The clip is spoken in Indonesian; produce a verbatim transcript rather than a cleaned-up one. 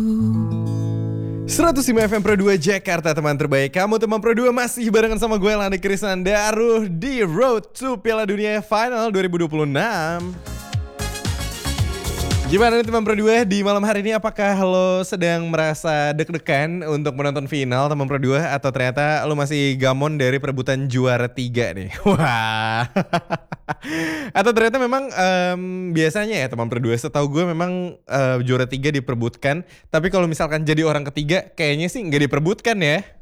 seratus lima F M Pro dua Jakarta, teman terbaik. Kamu teman Pro dua masih barengan sama gue Lani Krisandaru di Road to Piala Dunia Final dua ribu dua puluh enam. Gimana nih teman Pro dua di malam hari ini? Apakah lo sedang merasa deg-degan untuk menonton final teman Pro dua, atau ternyata lo masih gamon dari perebutan juara tiga nih? Wah. Atau ternyata memang um, biasanya ya teman Pro dua, setahu gue memang uh, juara tiga diperebutkan, tapi kalau misalkan jadi orang ketiga kayaknya sih nggak diperebutkan ya.